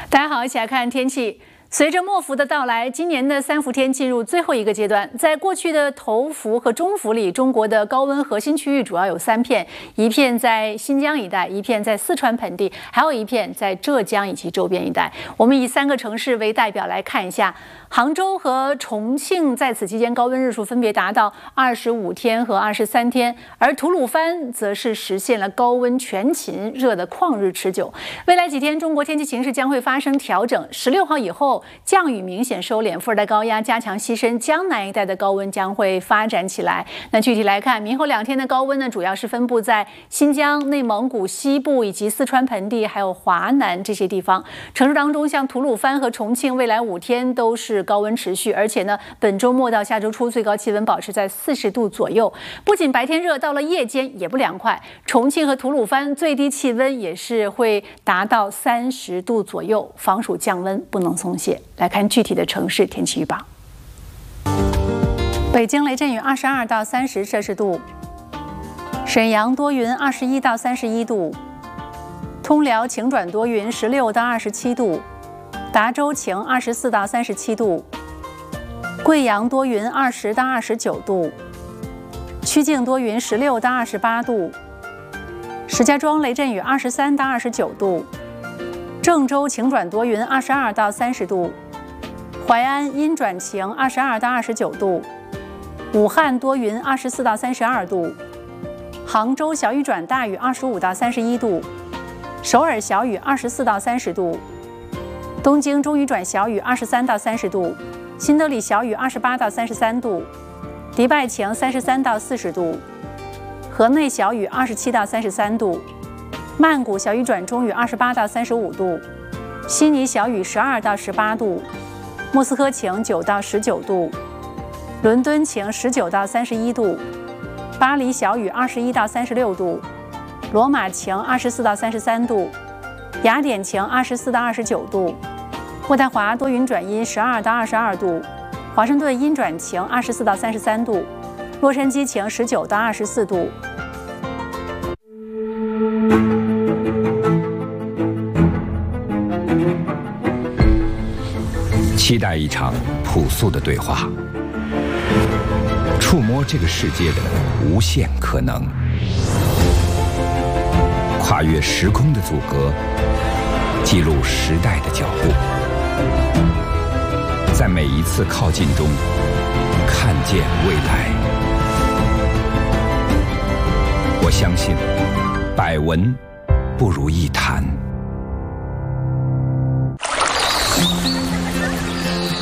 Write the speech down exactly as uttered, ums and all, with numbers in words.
大家好，一起来看天气。随着末伏的到来，今年的三伏天进入最后一个阶段。在过去的头伏和中伏里，中国的高温核心区域主要有三片，一片在新疆一带，一片在四川盆地，还有一片在浙江以及周边一带。我们以三个城市为代表来看一下。杭州和重庆在此期间高温日数分别达到二十五天和二十三天，而吐鲁番则是实现了高温全勤，热的旷日持久。未来几天，中国天气形势将会发生调整。十六号以后，降雨明显收敛，副热带高压加强西伸，江南一带的高温将会发展起来。那具体来看，明后两天的高温呢，主要是分布在新疆、内蒙古西部以及四川盆地，还有华南这些地方。城市当中，像吐鲁番和重庆，未来五天都是高温持续，而且呢，本周末到下周初最高气温保持在四十度左右。不仅白天热，到了夜间也不凉快。重庆和吐鲁番最低气温也是会达到三十度左右，防暑降温不能松懈。来看具体的城市天气预报。北京雷阵雨二十二到三十摄氏度，沈阳多云二十一到三十一度，通辽晴转多云十六到二十七度。达州晴二十四到三十七度，贵阳多云二十到二十九度，曲靖多云十六到二十八度，石家庄雷阵雨二十三到二十九度，郑州晴转多云二十二到三十度，淮安阴转晴二十二到二十九度，武汉多云二十四到三十二度，杭州小雨转大雨二十五到三十一度，首尔小雨二十四到三十度。东京中雨转小雨二十三到三十度，新德里小雨二十八到三十三度，迪拜晴三十三到四十度，河内小雨二十七到三十三度，曼谷小雨转中雨二十八到三十五度，悉尼小雨十二到十八度，莫斯科晴九到十九度，伦敦晴十九到三十一度，巴黎小雨二十一到三十六度，罗马晴二十四到三十三度，雅典晴二十四到二十九度，渥太华多云转阴十二到二十二度，华盛顿阴转晴二十四到三十三度，洛杉矶晴十九到二十四度。 期待一场朴素的对话，触摸这个世界的无限可能，跨越时空的阻隔，记录时代的脚步，在每一次靠近中看见未来。我相信，百闻不如一谈。